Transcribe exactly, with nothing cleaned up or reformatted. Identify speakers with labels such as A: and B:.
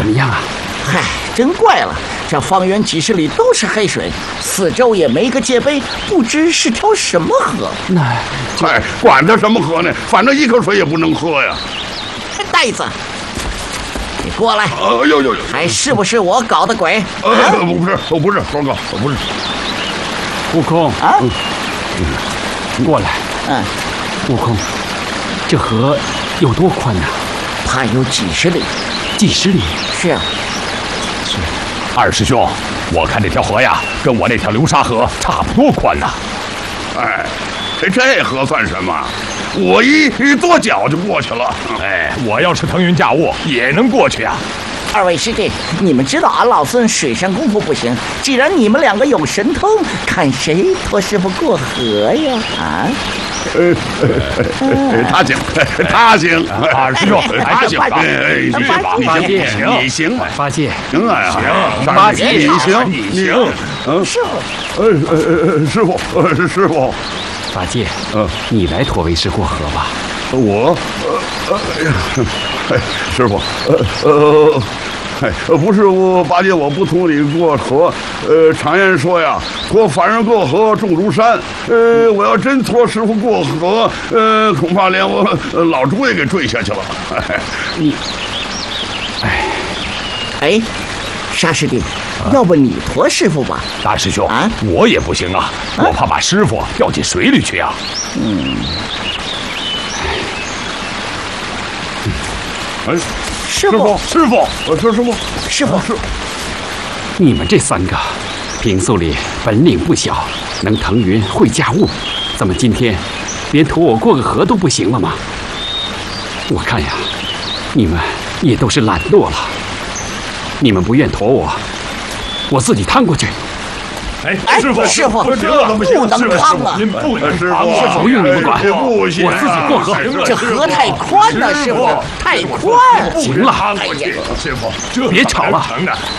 A: 怎么样啊？
B: 嗨，真怪了，这方圆几十里都是黑水，四周也没个界碑，不知是条什么河。
A: 那，
C: 哎，管它什么河呢？反正一口水也不能喝呀。
B: 呆子，你过来！
C: 哎呦呦呦！
B: 还是不是我搞的鬼？
C: 呃，不是，我不是，光哥，我不是。
A: 悟空
B: 啊，
A: 嗯，过来。
B: 嗯，
A: 悟空，这河有多宽呢？
B: 怕有几十里。
A: 几十里？
B: 是啊。
A: 是。
D: 二师兄，我看这条河呀，跟我那条流沙河差不多宽呐。
C: 哎，这河算什么？我一一跺脚就过去了。
D: 哎，我要是腾云驾雾，也能过去啊。
B: 二位师弟，你们知道俺老孙水上功夫不行，既然你们两个有神通，看谁托师傅过河呀？啊？
C: 呃，他行，他行。
D: 二师兄，
C: 他行。哎，你行，你行，
A: 八戒，
C: 行啊，
D: 行，
C: 八戒，你行，你行。
B: 嗯，师傅，
C: 呃呃呃，师傅，呃师傅，
A: 八戒，嗯，你来驮为师过河吧。
C: 我，呃，哎呀，哎，师傅，呃呃。哎，不是我八戒，我不同你过河。呃，常言说呀，托凡人过河重如山。呃，我要真托师傅过河，呃，恐怕连我、呃、老猪也给坠下去了。哎、
A: 你，哎，
B: 哎，沙师弟，啊、要不你驮师傅吧？
D: 大师兄啊，我也不行啊，我怕把师傅掉进水里去啊。
B: 嗯。
C: 哎。
B: 师傅，
C: 师傅，我说师傅，
B: 师傅，
C: 师，
A: 你们这三个，平素里本领不小，能腾云会驾雾，怎么今天连驮我过个河都不行了吗？我看呀，你们也都是懒惰了。你们不愿驮我，我自己趟过去。
D: 哎，师傅，
B: 师傅，
C: 这怎么行？
B: 不能趟啊！
D: 您不能
C: 师
D: 趟，
C: 傅，
A: 不用你们管，
C: 不行，
A: 我自己过河。
B: 这河太宽了，师傅，太宽。
A: 行了，
D: 趟过去，师傅，
A: 别吵了，